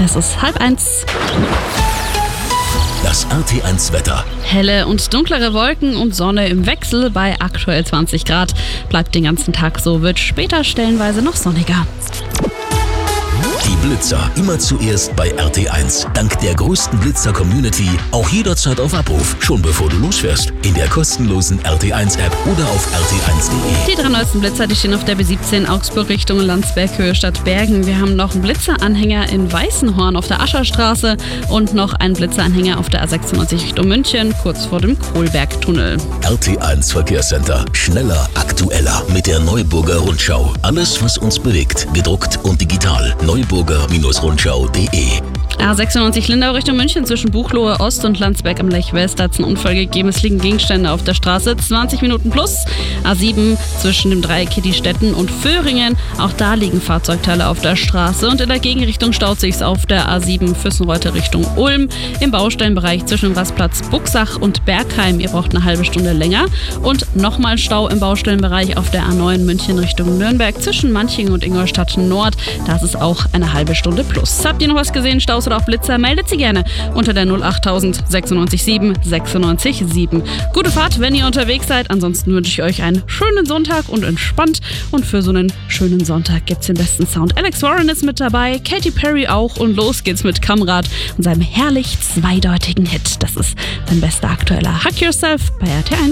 Es ist 12:30. Das RT1 Wetter. Helle und dunklere Wolken und Sonne im Wechsel bei aktuell 20 Grad. Bleibt den ganzen Tag so, wird später stellenweise noch sonniger. Die Blitzer immer zuerst bei RT1. Dank der größten Blitzer-Community auch jederzeit auf Abruf. Schon bevor du losfährst. In der kostenlosen RT1-App oder auf rt1.de. Die 3 neuesten Blitzer, die stehen auf der B17 Augsburg Richtung Landsberg-Höhe Stadt Bergen. Wir haben noch einen Blitzeranhänger in Weißenhorn auf der Ascherstraße und noch einen Blitzeranhänger auf der A96 Richtung München, kurz vor dem Kohlbergtunnel. RT1 Verkehrscenter. Schneller, aktueller mit der Neuburger Rundschau. Alles, was uns bewegt. Gedruckt und digital. Neuburger-Rundschau.de. A96 Lindau Richtung München zwischen Buchloe Ost und Landsberg am Lech West hat es einen Unfall gegeben. Es liegen Gegenstände auf der Straße. 20 Minuten plus. A7 zwischen dem Dreieck Kiddie-Stetten und Föhringen. Auch da liegen Fahrzeugteile auf der Straße. Und in der Gegenrichtung staut sich's auf der A7 Füssenreuth Richtung Ulm. Im Baustellenbereich zwischen dem Rastplatz Buxach und Bergheim. Ihr braucht eine halbe Stunde länger. Und nochmal Stau im Baustellenbereich auf der A9 München Richtung Nürnberg zwischen Manching und Ingolstadt Nord. Da ist es auch eine halbe Stunde plus. Habt ihr noch was gesehen? Staus oder auch Blitzer? Meldet sie gerne unter der 08000 96 7 96 7. Gute Fahrt, wenn ihr unterwegs seid. Ansonsten wünsche ich euch einen schönen Sonntag und entspannt. Und für so einen schönen Sonntag gibt's den besten Sound. Alex Warren ist mit dabei, Katy Perry auch. Und los geht's mit Kamrat und seinem herrlich zweideutigen Hit. Das ist dein bester aktueller Hug Yourself bei RT1.